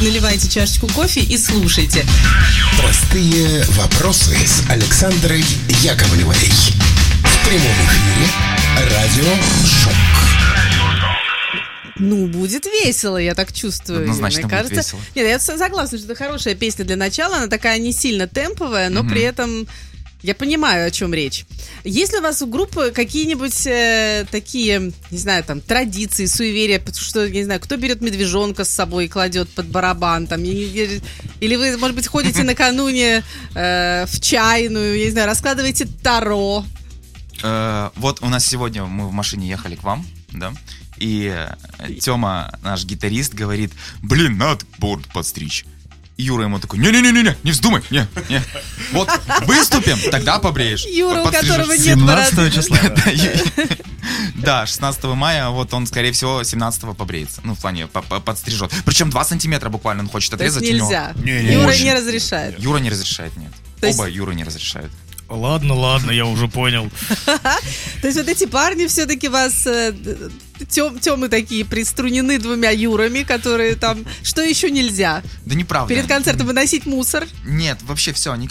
Наливайте чашечку кофе и слушайте. Простые вопросы с Александрой Яковлевой. В прямом эфире радио ШОК. Ну, будет весело, я так чувствую. Однозначно Мне будет кажется. весело. Нет, я согласна, что это хорошая песня для начала. Она такая не сильно темповая, но при этом я понимаю, о чем речь. Есть ли у вас у группы какие-нибудь такие, не знаю, там, традиции, суеверия, что, не знаю, кто берет медвежонка с собой и кладет под барабан, там, или вы, может быть, ходите накануне в чайную, я не знаю, раскладываете таро? Вот у нас сегодня мы в машине ехали к вам, да, и Тёма, наш гитарист, говорит: блин, надо борт подстричь. И Юра ему такой: не-не-не-не, не вздумай, не. Вот выступим, тогда побреешь. Юра, у подстрижешь». которого нет бороды. 17 числа. Да, 16 мая, вот он, скорее всего, 17-го побреется. Ну, в плане, подстрижет. Причем 2 сантиметра буквально он хочет То есть отрезать. нельзя. Не-не, Юра очень. не разрешает. Юра не разрешает, нет. То есть- Оба Юра не разрешают. Ладно, я уже понял. То есть вот эти парни все-таки вас... Тёмы такие приструнены 2 Юрами, которые там... Что еще нельзя? Да неправда. Перед концертом выносить мусор. Нет, вообще все,